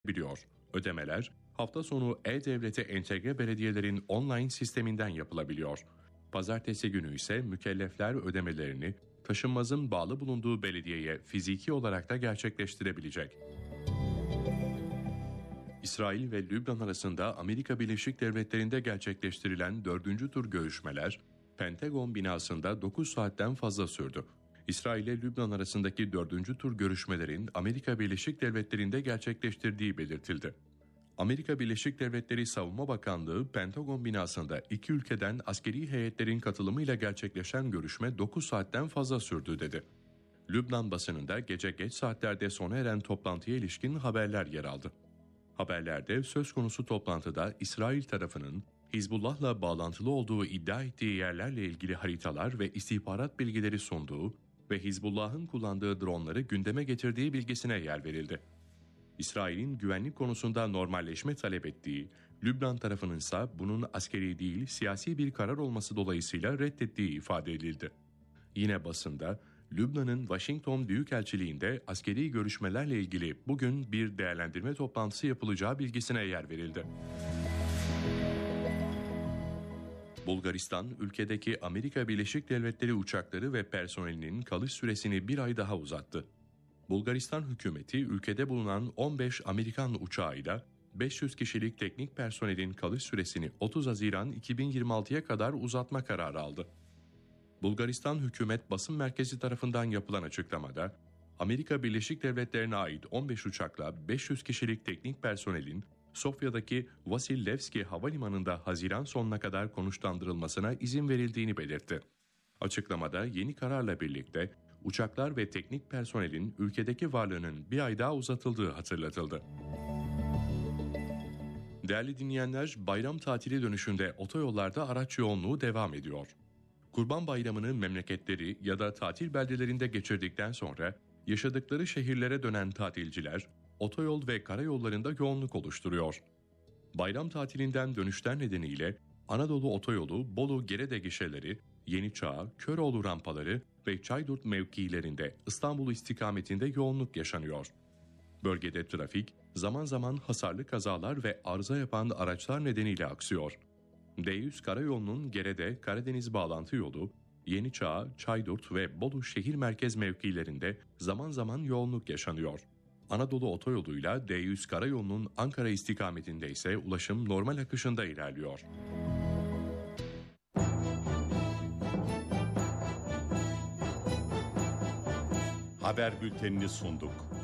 biliyor. Ödemeler hafta sonu E-Devlet'e entegre belediyelerin online sisteminden yapılabiliyor. Pazartesi günü ise mükellefler ödemelerini taşınmazın bağlı bulunduğu belediyeye fiziki olarak da gerçekleştirebilecek. İsrail ve Lübnan arasında Amerika Birleşik Devletleri'nde gerçekleştirilen 4. tur görüşmeler, Pentagon binasında 9 saatten fazla sürdü. İsrail ile Lübnan arasındaki 4. tur görüşmelerin Amerika Birleşik Devletleri'nde gerçekleştirdiği belirtildi. Amerika Birleşik Devletleri Savunma Bakanlığı, Pentagon binasında iki ülkeden askeri heyetlerin katılımıyla gerçekleşen görüşme 9 saatten fazla sürdü dedi. Lübnan basınında gece geç saatlerde sona eren toplantıya ilişkin haberler yer aldı. Haberlerde söz konusu toplantıda İsrail tarafının Hizbullah'la bağlantılı olduğu iddia ettiği yerlerle ilgili haritalar ve istihbarat bilgileri sunduğu ve Hizbullah'ın kullandığı dronları gündeme getirdiği bilgisine yer verildi. İsrail'in güvenlik konusunda normalleşme talep ettiği, Lübnan tarafının ise bunun askeri değil siyasi bir karar olması dolayısıyla reddettiği ifade edildi. Yine basında Lübnan'ın Washington Büyükelçiliğinde askeri görüşmelerle ilgili bugün bir değerlendirme toplantısı yapılacağı bilgisine yer verildi. Bulgaristan, ülkedeki Amerika Birleşik Devletleri uçakları ve personelinin kalış süresini bir ay daha uzattı. Bulgaristan hükümeti ülkede bulunan 15 Amerikan uçağıyla 500 kişilik teknik personelin kalış süresini 30 Haziran 2026'ya kadar uzatma kararı aldı. Bulgaristan Hükümet Basın Merkezi tarafından yapılan açıklamada, Amerika Birleşik Devletleri'ne ait 15 uçakla 500 kişilik teknik personelin Sofya'daki Vasil Levski Havalimanı'nda Haziran sonuna kadar konuşlandırılmasına izin verildiğini belirtti. Açıklamada yeni kararla birlikte uçaklar ve teknik personelin ülkedeki varlığının bir ay daha uzatıldığı hatırlatıldı. Değerli dinleyenler, bayram tatili dönüşünde otoyollarda araç yoğunluğu devam ediyor. Kurban Bayramı'nı memleketleri ya da tatil beldelerinde geçirdikten sonra yaşadıkları şehirlere dönen tatilciler otoyol ve karayollarında yoğunluk oluşturuyor. Bayram tatilinden dönüşler nedeniyle Anadolu Otoyolu, Bolu-Gerede gişeleri, Yeniçağ, Köroğlu rampaları ve Çaydurt mevkilerinde İstanbul istikametinde yoğunluk yaşanıyor. Bölgede trafik zaman zaman hasarlı kazalar ve arıza yapan araçlar nedeniyle aksıyor. D100 karayolunun Gerede Karadeniz bağlantı yolu, Yeniçağ, Çaydurt ve Bolu şehir merkez mevkilerinde zaman zaman yoğunluk yaşanıyor. Anadolu Otoyolu'yla D100 karayolunun Ankara istikametinde ise ulaşım normal akışında ilerliyor. Haber bültenini sunduk.